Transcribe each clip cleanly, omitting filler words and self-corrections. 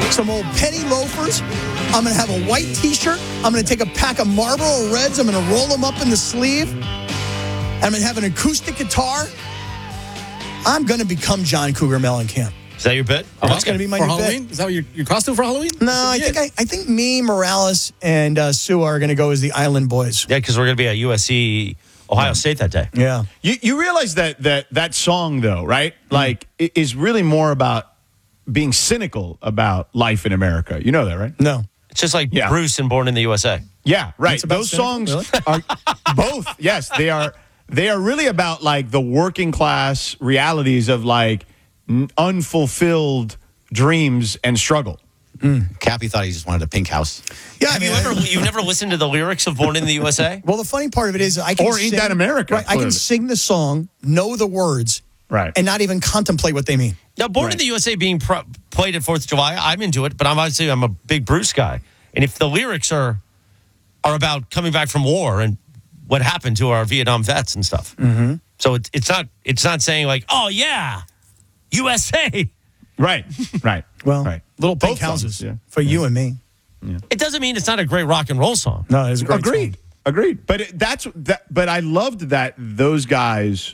some old penny loafers. I'm going to have a white T-shirt. I'm going to take a pack of Marlboro Reds. I'm going to roll them up in the sleeve. I'm going to have an acoustic guitar. I'm going to become John Cougar Mellencamp. Is that your bit? That's going to be my new Halloween? bit. Is that your costume for Halloween? No, I think me, Morales, and Sue are going to go as the Island Boys. Yeah, because we're going to be at USC Ohio State that day. Yeah. You realize that song, though, right? Like, it is really more about being cynical about life in America. You know that, right? No. It's just like Bruce and Born in the USA. Yeah, right. It's about Those cynical, songs are both. Yes, they are. They are really about like the working class realities of like unfulfilled dreams and struggle. Cappy thought he just wanted a pink house. Yeah, Have you've never listened to the lyrics of Born in the USA? Well, the funny part of it is I can Or Ain't That America, Right, I can clearly. sing the song, know the words, Right. and not even contemplate what they mean. Now, Born in the USA being played at 4th of July, I'm into it, but I'm a big Bruce guy. And if the lyrics are about coming back from war and what happened to our Vietnam vets and stuff. Mm-hmm. So it's not saying like, oh, yeah, USA. Right. Well, right. little pink Both songs, houses for you and me. It doesn't mean it's not a great rock and roll song. No, it's a great Agreed. song. Agreed. But But I loved that those guys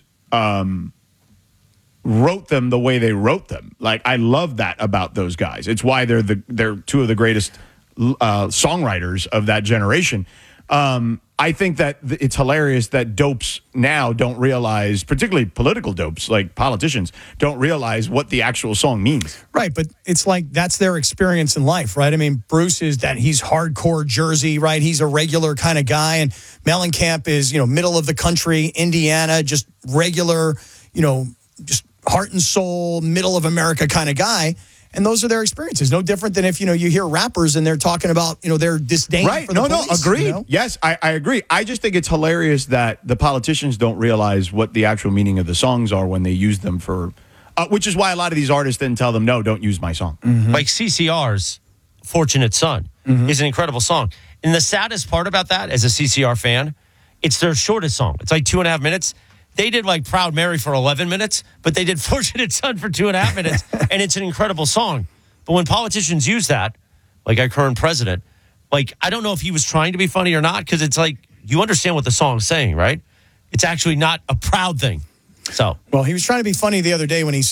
wrote them the way they wrote them. Like, I love that about those guys. It's why they're two of the greatest songwriters of that generation. I think that it's hilarious that dopes now don't realize, particularly political dopes, like politicians, don't realize what the actual song means. Right, but it's like that's their experience in life, right? I mean, Bruce is that he's hardcore Jersey, right? He's a regular kind of guy, and Mellencamp is, middle of the country, Indiana, just regular, just heart and soul, middle of America kind of guy. And those are their experiences. No different than if, you hear rappers and they're talking about, their disdain Right. for the police. Agreed. Yes, I agree. I just think it's hilarious that the politicians don't realize what the actual meaning of the songs are when they use them for, which is why a lot of these artists then tell them, no, don't use my song. Mm-hmm. Like CCR's Fortunate Son is an incredible song. And the saddest part about that, as a CCR fan, it's their shortest song. It's like 2.5 minutes. They did like Proud Mary for 11 minutes, but they did Fortunate Son for 2.5 minutes, and it's an incredible song. But when politicians use that, like our current president, like I don't know if he was trying to be funny or not, because it's like you understand what the song's saying, right? It's actually not a proud thing. So, Well, he was trying to be funny the other day when he said